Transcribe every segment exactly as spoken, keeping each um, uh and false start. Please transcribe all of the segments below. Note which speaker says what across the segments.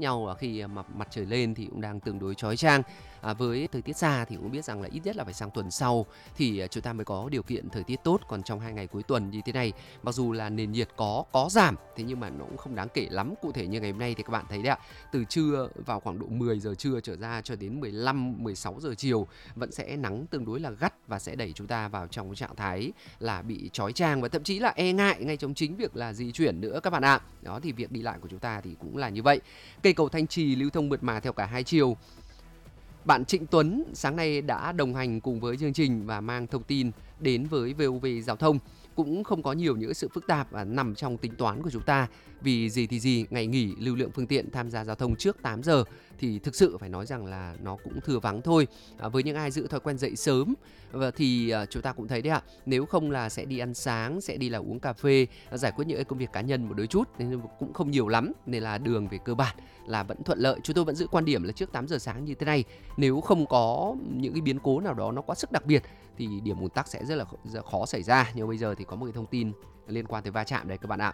Speaker 1: nhau là khi mà mặt trời lên thì cũng đang tương đối chói chang. À, với thời tiết xa thì cũng biết rằng là ít nhất là phải sang tuần sau thì chúng ta mới có điều kiện thời tiết tốt. Còn trong hai ngày cuối tuần như thế này, mặc dù là nền nhiệt có có giảm, thế nhưng mà nó cũng không đáng kể lắm. Cụ thể như ngày hôm nay thì các bạn thấy đấy ạ, từ trưa vào khoảng độ mười giờ trưa trở ra cho đến mười lăm, mười sáu giờ chiều vẫn sẽ nắng tương đối là gắt và sẽ đẩy chúng ta vào trong trạng thái là bị chói chang và thậm chí là e ngại ngay trong chính việc là di chuyển nữa các bạn ạ. Đó thì việc đi lại của chúng ta thì cũng là như vậy. Cây cầu Thanh Trì lưu thông mượt mà theo cả hai chiều. Bạn Trịnh Tuấn sáng nay đã đồng hành cùng với chương trình và mang thông tin đến với vê o vê Giao thông. Cũng không có nhiều những sự phức tạp và nằm trong tính toán của chúng ta. Vì gì thì gì, ngày nghỉ lưu lượng phương tiện tham gia giao thông trước tám giờ thì thực sự phải nói rằng là nó cũng thưa vắng thôi. À, với những ai giữ thói quen dậy sớm và thì uh, chúng ta cũng thấy đấy ạ, nếu không là sẽ đi ăn sáng, sẽ đi là uống cà phê, giải quyết những công việc cá nhân một đôi chút nên cũng không nhiều lắm, nên là đường về cơ bản là vẫn thuận lợi. Chúng tôi vẫn giữ quan điểm là trước tám giờ sáng như thế này, nếu không có những cái biến cố nào đó nó quá sức đặc biệt thì điểm ùn tắc sẽ rất là khó xảy ra. Nhưng bây giờ thì có một cái thông tin liên quan tới va chạm đây các bạn ạ.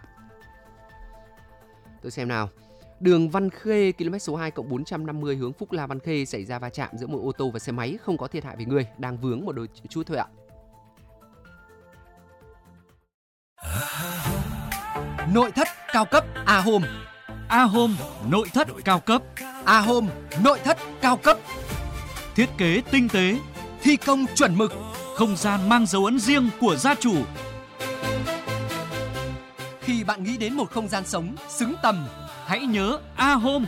Speaker 1: Tôi xem nào. Đường Văn Khê, km số hai cộng bốn trăm năm mươi hướng Phúc La Văn Khê xảy ra va chạm giữa một ô tô và xe máy, không có thiệt hại về người, đang vướng một đôi chút thôi ạ.
Speaker 2: Nội thất cao cấp A Home.
Speaker 3: A Home nội thất cao cấp.
Speaker 2: A Home nội thất cao cấp.
Speaker 3: Thiết kế tinh tế,
Speaker 2: thi công chuẩn mực,
Speaker 3: không gian mang dấu ấn riêng của gia chủ.
Speaker 2: Khi bạn nghĩ đến một không gian sống xứng tầm,
Speaker 3: hãy nhớ A Home.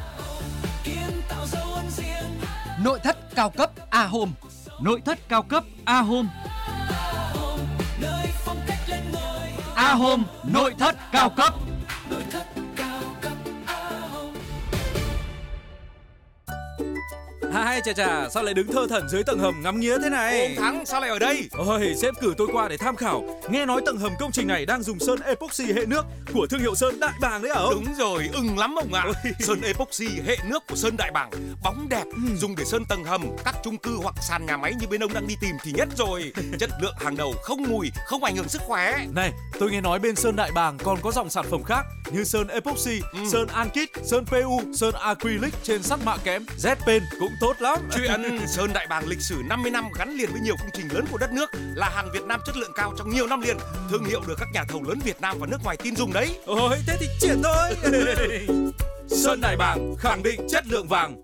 Speaker 2: Nội thất cao cấp A Home.
Speaker 3: Nội thất cao cấp A Home.
Speaker 2: A Home nội thất cao cấp.
Speaker 4: Hai chà chà, sao lại đứng thơ thẩn dưới tầng hầm ngắm nghía thế này?
Speaker 5: Ông Thắng, sao lại ở đây?
Speaker 4: Ôi, sếp cử tôi qua để tham khảo. Nghe nói tầng hầm công trình này đang dùng sơn epoxy hệ nước của thương hiệu sơn Đại Bàng đấy hả ông?
Speaker 5: Đúng rồi, ưng lắm ông ạ. À. Sơn epoxy hệ nước của sơn Đại Bàng, bóng đẹp, ừ. dùng để sơn tầng hầm, các chung cư hoặc sàn nhà máy như bên ông đang đi tìm thì nhất rồi. Chất lượng hàng đầu, không mùi, không ảnh hưởng sức khỏe.
Speaker 4: Này, tôi nghe nói bên sơn Đại Bàng còn có dòng sản phẩm khác như sơn epoxy, ừ. sơn ankit, sơn pê u, sơn acrylic trên sắt mạ kẽm, Z-Pen cũng tốt lắm.
Speaker 5: Chuyện sơn Đại Bàng lịch sử năm mươi năm gắn liền với nhiều công trình lớn của đất nước, là hàng Việt Nam chất lượng cao trong nhiều năm liền, thương hiệu được các nhà thầu lớn Việt Nam và nước ngoài tin dùng đấy.
Speaker 4: Ôi, thế thì triển thôi. Sơn Đại Bàng khẳng định chất lượng vàng.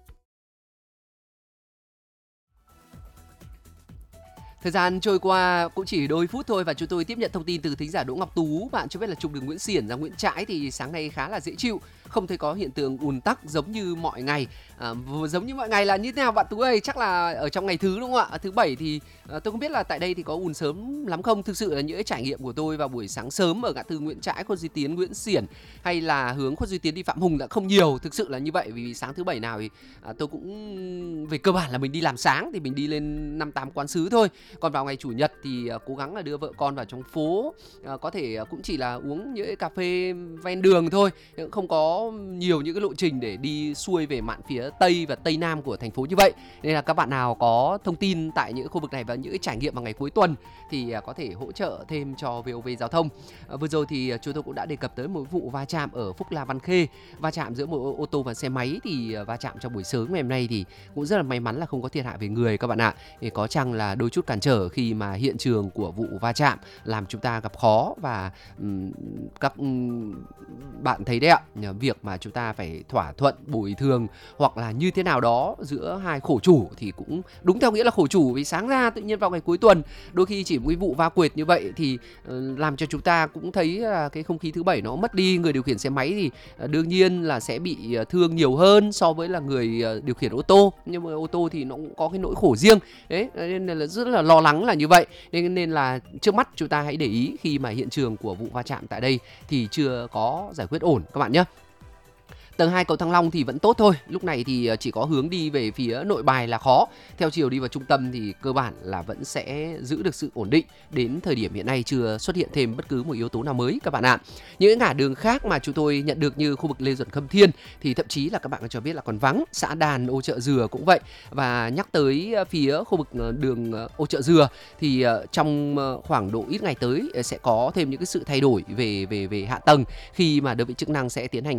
Speaker 1: Thời gian trôi qua cũng chỉ đôi phút thôi và chúng tôi tiếp nhận thông tin từ thính giả Đỗ Ngọc Tú. Bạn cho biết là trục đường Nguyễn Xiển ra Nguyễn Trãi thì sáng nay khá là dễ chịu, không thấy có hiện tượng ùn tắc giống như mọi ngày. À, giống như mọi ngày là như thế nào bạn Tú ơi? Chắc là ở trong ngày thứ đúng không ạ? Thứ bảy thì à, tôi không biết là tại đây thì có ùn sớm lắm không? Thực sự là những trải nghiệm của tôi vào buổi sáng sớm ở ngã tư Nguyễn Trãi, Khuất Duy Tiến, Nguyễn Xiển hay là hướng Khuất Duy Tiến đi Phạm Hùng đã không nhiều. Thực sự là như vậy, vì sáng thứ bảy nào thì à, tôi cũng về cơ bản là mình đi làm sáng thì mình đi lên năm tám quán xứ thôi. Còn vào ngày chủ nhật thì uh, cố gắng là đưa vợ con vào trong phố, uh, có thể uh, cũng chỉ là uống những cà phê ven đường thôi, không có nhiều những cái lộ trình để đi xuôi về mạn phía tây và tây nam của thành phố như vậy. Nên là các bạn nào có thông tin tại những khu vực này và những cái trải nghiệm vào ngày cuối tuần thì uh, có thể hỗ trợ thêm cho vê o vê Giao thông. Uh, vừa rồi thì uh, chúng tôi cũng đã đề cập tới một vụ va chạm ở Phúc La Văn Khê, va chạm giữa một ô tô và xe máy thì uh, va chạm trong buổi sớm ngày hôm nay thì cũng rất là may mắn là không có thiệt hại về người các bạn ạ. Thì có chăng là đôi chút cản trở khi mà hiện trường của vụ va chạm làm chúng ta gặp khó và um, các um, bạn thấy đấy ạ, việc mà chúng ta phải thỏa thuận bồi thường hoặc là như thế nào đó giữa hai khổ chủ thì cũng đúng theo nghĩa là khổ chủ, vì sáng ra tự nhiên vào ngày cuối tuần đôi khi chỉ một cái vụ va quệt như vậy thì uh, làm cho chúng ta cũng thấy là cái không khí thứ bảy nó mất đi. Người điều khiển xe máy thì uh, đương nhiên là sẽ bị uh, thương nhiều hơn so với là người uh, điều khiển ô tô, nhưng mà ô tô thì nó cũng có cái nỗi khổ riêng đấy, nên là rất là lo lắng là như vậy. Nên, nên là trước mắt chúng ta hãy để ý khi mà hiện trường của vụ va chạm tại đây thì chưa có giải quyết ổn các bạn nhé. Tầng hai cầu Thăng Long thì vẫn tốt thôi. Lúc này thì chỉ có hướng đi về phía Nội Bài là khó. Theo chiều đi vào trung tâm thì cơ bản là vẫn sẽ giữ được sự ổn định. Đến thời điểm hiện nay chưa xuất hiện thêm bất cứ một yếu tố nào mới các bạn ạ. Những ngã đường khác mà chúng tôi nhận được như khu vực Lê Duẩn Khâm Thiên thì thậm chí là các bạn cho biết là còn vắng. Xã Đàn, Ô Chợ Dừa cũng vậy. Và nhắc tới phía khu vực đường Ô Chợ Dừa thì trong khoảng độ ít ngày tới sẽ có thêm những cái sự thay đổi về về về hạ tầng khi mà đơn vị chức năng sẽ tiến hành